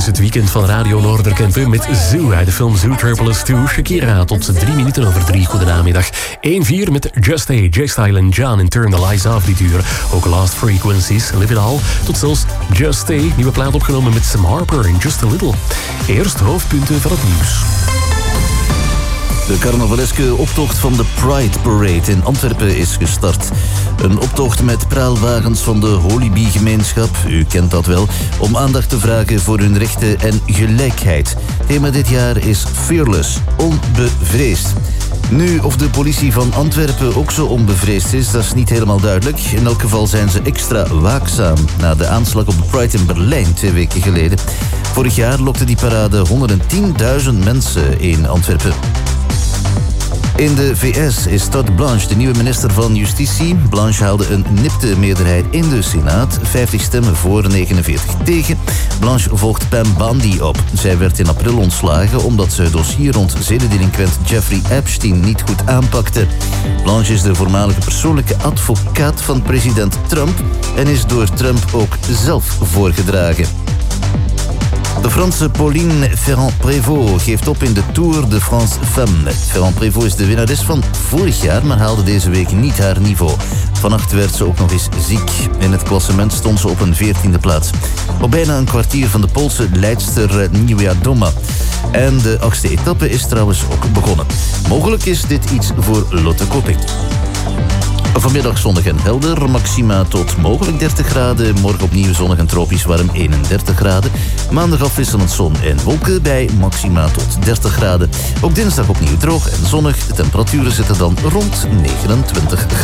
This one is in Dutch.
is het weekend van Radio Noorderkempen met Zoo uit de film Zootropolis 2. Shakira tot 3:03. Goedenamiddag. 1-4 met Just A, J-Style en John en Turn the Lights Off dit uur. Ook Lost Frequencies, Live It All. Tot zelfs Just A, nieuwe plaat opgenomen met Sam Harper en Just A Little. Eerst hoofdpunten van het nieuws. De carnavaleske optocht van de Pride Parade in Antwerpen is gestart. Een optocht met praalwagens van de Holybee-gemeenschap, u kent dat wel, om aandacht te vragen voor hun rechten en gelijkheid. Thema dit jaar is Fearless, onbevreesd. Nu, of de politie van Antwerpen ook zo onbevreesd is, dat is niet helemaal duidelijk. In elk geval zijn ze extra waakzaam na de aanslag op de Pride in Berlijn 2 weken geleden. Vorig jaar lokte die parade 110.000 mensen in Antwerpen. In de VS is Todd Blanche de nieuwe minister van Justitie. Blanche haalde een nipte meerderheid in de Senaat. 50 stemmen voor, 49 tegen. Blanche volgt Pam Bondi op. Zij werd in april ontslagen omdat ze het dossier rond zedendelinquent Jeffrey Epstein niet goed aanpakte. Blanche is de voormalige persoonlijke advocaat van president Trump en is door Trump ook zelf voorgedragen. De Franse Pauline Ferrand-Prévot geeft op in de Tour de France Femmes. Ferrand-Prévot is de winnares van vorig jaar, maar haalde deze week niet haar niveau. Vannacht werd ze ook nog eens ziek. In het klassement stond ze op een 14e plaats. Op bijna een kwartier van de Poolse leidster Niewiadoma. En de 8e etappe is trouwens ook begonnen. Mogelijk is dit iets voor Lotte Kopeck. Vanmiddag zonnig en helder, maxima tot mogelijk 30 graden. Morgen opnieuw zonnig en tropisch warm, 31 graden. Maandag afwisselend zon en wolken bij maxima tot 30 graden. Ook dinsdag opnieuw droog en zonnig. De temperaturen zitten dan rond 29 graden.